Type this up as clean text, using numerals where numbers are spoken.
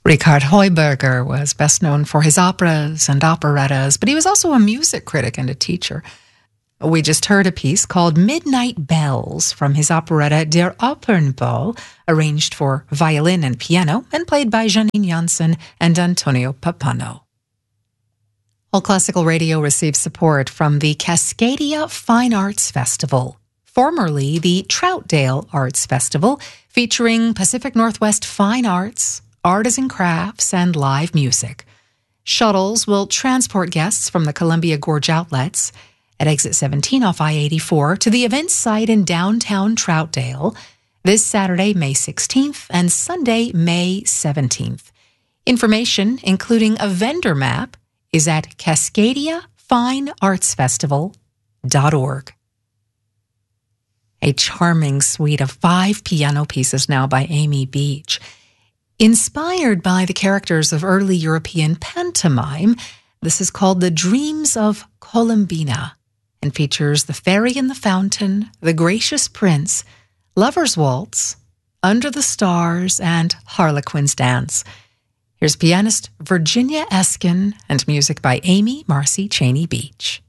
Richard Heuberger was best known for his operas and operettas, but he was also a music critic and a teacher. We just heard a piece called Midnight Bells from his operetta Der Opernball, arranged for violin and piano and played by Janine Jansen and Antonio Pappano. All Classical Radio receives support from the Cascadia Fine Arts Festival, formerly the Troutdale Arts Festival, featuring Pacific Northwest fine arts, artisan crafts, and live music. Shuttles will transport guests from the Columbia Gorge outlets at exit 17 off I-84 to the event site in downtown Troutdale this Saturday, May 16th and Sunday, May 17th. Information, including a vendor map, is at CascadiaFineArtsFestival.org. A charming suite of 5 piano pieces now by Amy Beach. Inspired by the characters of early European pantomime, this is called The Dreams of Columbina and features The Fairy in the Fountain, The Gracious Prince, Lover's Waltz, Under the Stars, and Harlequin's Dance. Here's pianist Virginia Eskin and music by Amy Marcy Cheney Beach.